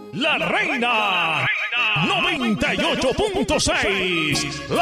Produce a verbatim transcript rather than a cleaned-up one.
La Reina noventa y ocho punto seis, la